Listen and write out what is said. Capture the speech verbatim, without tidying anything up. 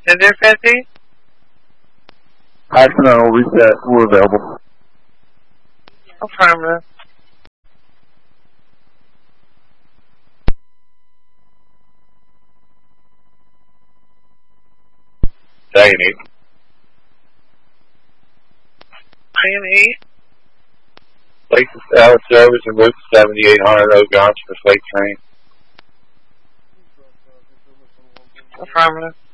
Is there fifty? Action on reset. We're available. Affirmative. Second eight. Second eight. Places out of service and route seventy-eight hundred Oak Arch for freight train. Affirmative.